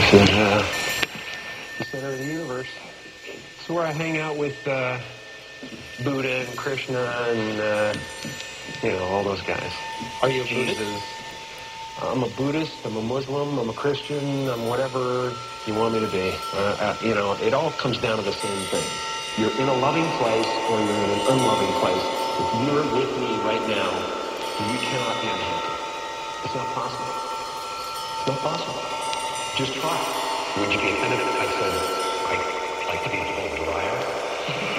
This is the center of the universe. It's where I hang out with Buddha and Krishna and, all those guys. Are you a Jesus. Buddhist? I'm a Buddhist, I'm a Muslim, I'm a Christian, I'm whatever you want me to be. It all comes down to the same thing. You're in a loving place or you're in an unloving place. If you're with me right now, you cannot be unhappy. It's not possible. It's not possible. Just try. Would you be offended if I said I'd like to be told liar?